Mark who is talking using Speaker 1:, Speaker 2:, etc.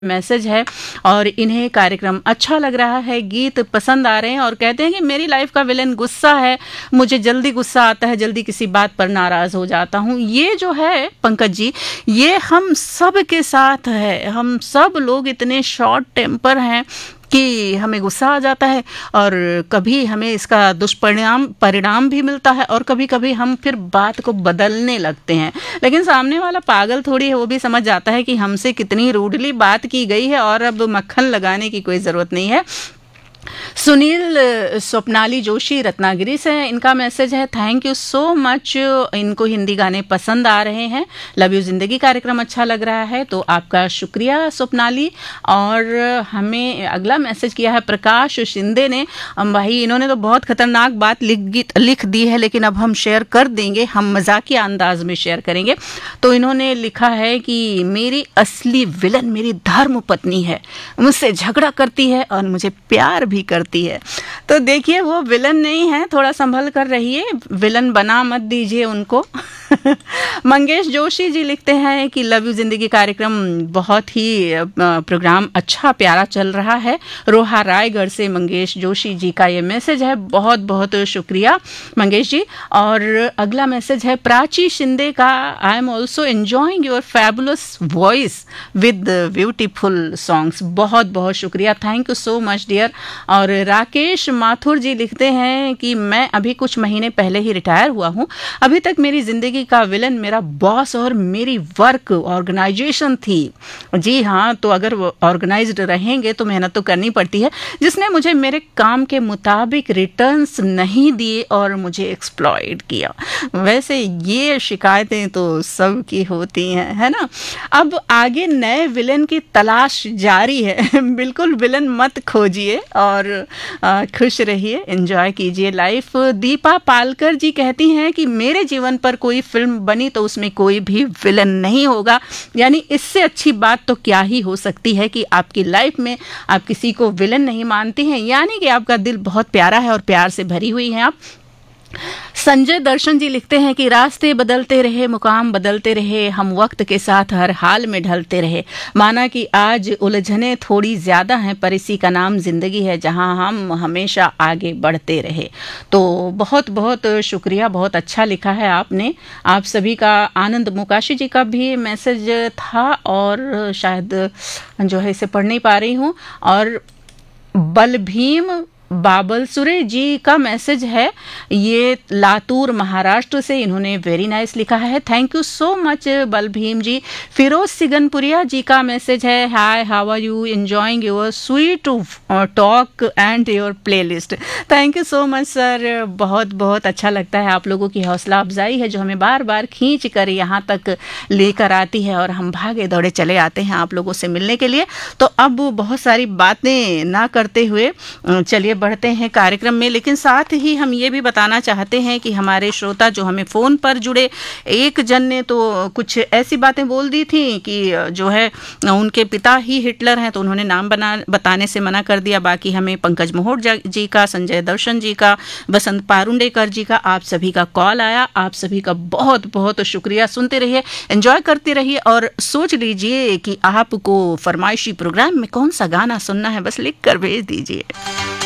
Speaker 1: Message है और इन्हें कार्यक्रम अच्छा लग रहा है, गीत पसंद आ रहे हैं और कहते हैं कि मेरी लाइफ का विलेन गुस्सा है, मुझे जल्दी गुस्सा आता है, जल्दी किसी बात पर नाराज हो जाता हूँ। ये जो है पंकज जी, ये हम सब के साथ है। हम सब लोग इतने शॉर्ट टेम्पर हैं कि हमें गुस्सा आ जाता है और कभी हमें इसका परिणाम भी मिलता है और कभी कभी हम फिर बात को बदलने लगते हैं। लेकिन सामने वाला पागल थोड़ी है, वो भी समझ जाता है कि हमसे कितनी रूडली बात की गई है और अब मक्खन लगाने की कोई ज़रूरत नहीं है। सुनील स्वप्नाली जोशी रत्नागिरी से इनका मैसेज है, थैंक यू सो मच। इनको हिंदी गाने पसंद आ रहे हैं, लव यू जिंदगी कार्यक्रम अच्छा लग रहा है, तो आपका शुक्रिया स्वप्नाली। और हमें अगला मैसेज किया है प्रकाश शिंदे ने। भाई इन्होंने तो बहुत खतरनाक बात लिख दी है, लेकिन अब हम शेयर कर देंगे, हम मजाकिया अंदाज में शेयर करेंगे। तो इन्होंने लिखा है कि मेरी असली विलन मेरी धर्म पत्नी है, मुझसे झगड़ा करती है और मुझे प्यार भी करती है। तो देखिए वो विलन नहीं है, थोड़ा संभल कर रहिए, विलन बना मत दीजिए उनको। मंगेश जोशी जी लिखते हैं कि लव यू जिंदगी कार्यक्रम बहुत ही प्रोग्राम अच्छा प्यारा चल रहा है। रोहा रायगढ़ से मंगेश जोशी जी का ये मैसेज है, बहुत बहुत शुक्रिया मंगेश जी। और अगला मैसेज है प्राची शिंदे का, I am also enjoying your fabulous voice with beautiful songs. बहुत बहुत शुक्रिया, thank you so much dear. और राकेश माथुर जी लिखते हैं कि मैं अभी कुछ महीने पहले ही रिटायर हुआ हूँ, अभी तक मेरी जिंदगी का विलन मेरा बॉस और मेरी वर्क ऑर्गेनाइजेशन थी। जी हाँ, तो अगर वो ऑर्गेनाइज्ड रहेंगे तो मेहनत तो करनी पड़ती है। जिसने मुझे मेरे काम के मुताबिक रिटर्न्स नहीं दिए और मुझे एक्सप्लॉइट किया। वैसे ये शिकायतें तो सबकी होती हैं, है ना। अब आगे नए विलन की तलाश जारी है। बिल्कुल विलन मत खोजिए और खुश रहिए, एंजॉय कीजिए लाइफ। दीपा पालकर जी कहती हैं कि मेरे जीवन पर कोई फिल्म बनी तो उसमें कोई भी विलन नहीं होगा। यानी इससे अच्छी बात तो क्या ही हो सकती है कि आपकी लाइफ में आप किसी को विलन नहीं मानती हैं, यानी कि आपका दिल बहुत प्यारा है और प्यार से भरी हुई हैं आप। संजय दर्शन जी लिखते हैं कि रास्ते बदलते रहे, मुकाम बदलते रहे, हम वक्त के साथ हर हाल में ढलते रहे। माना कि आज उलझने थोड़ी ज्यादा हैं, पर इसी का नाम जिंदगी है जहां हम हमेशा आगे बढ़ते रहे। तो बहुत बहुत शुक्रिया, बहुत अच्छा लिखा है आपने। आप सभी का, आनंद मुकाशी जी का भी मैसेज था और शायद जो है इसे पढ़ नहीं पा रही हूँ। और बलभीम बाबल सुरे जी का मैसेज है, ये लातूर महाराष्ट्र से, इन्होंने वेरी नाइस लिखा है, thank you so much Balbhim जी। फिरोज सिगनपुरिया जी का मैसेज है, hi how are you, enjoying your sweet talk and your playlist. Thank you so much sir, बहुत बहुत अच्छा लगता है, आप लोगों की हौसला अफजाई है जो हमें बार बार खींच कर यहाँ तक लेकर आती है और हम भागे दौड़े चले आते हैं आप लोगों से मिलने के लिए। तो अब बहुत सारी बातें ना करते हुए चलिए बढ़ते हैं कार्यक्रम में। लेकिन साथ ही हम ये भी बताना चाहते हैं कि हमारे श्रोता जो हमें फ़ोन पर जुड़े, एक जन ने तो कुछ ऐसी बातें बोल दी थी कि जो है उनके पिता ही हिटलर हैं, तो उन्होंने नाम बताने से मना कर दिया। बाकी हमें पंकज मोहोट जी का, संजय दर्शन जी का, बसंत पारुंडेकर जी का, आप सभी का कॉल आया। आप सभी का बहुत बहुत शुक्रिया। सुनते रहिए, एंजॉय करते रहिए और सोच लीजिए कि आपको फरमाइशी प्रोग्राम में कौन सा गाना सुनना है, बस लिख कर भेज दीजिए।